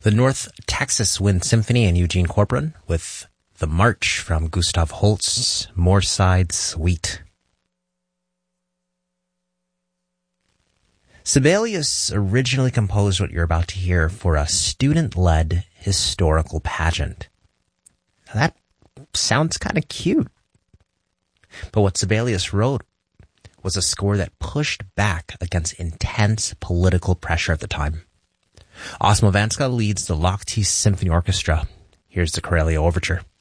The North Texas Wind Symphony and Eugene Corcoran with The March from Gustav Holst's Moorside Suite. Sibelius originally composed what you're about to hear for a student-led historical pageant. Now that sounds kind of cute. But what Sibelius wrote was a score that pushed back against intense political pressure at the time. Osmo Vanska leads the Lochte Symphony Orchestra. Here's the Corellia Overture.